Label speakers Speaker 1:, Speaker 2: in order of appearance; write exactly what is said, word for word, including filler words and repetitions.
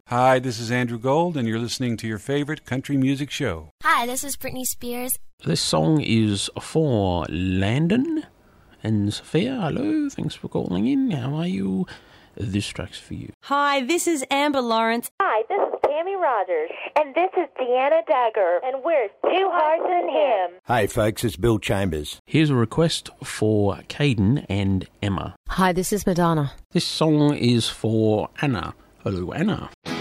Speaker 1: Hi, this is Andrew Gold, and you're listening to your favorite country music show.
Speaker 2: Hi, this is Britney Spears.
Speaker 3: This song is for Landon and Sophia. Hello, thanks for calling in. How are you? This track's for you.
Speaker 4: Hi, this is Amber Lawrence.
Speaker 5: Hi, this is Tammy Rogers. And this is Deanna Dagger. And we're Two Hearts in Him.
Speaker 6: Hey, folks, it's Bill Chambers.
Speaker 3: Here's a request for Caden and Emma.
Speaker 7: Hi, this is Madonna.
Speaker 3: This song is for Anna. Hello, Anna.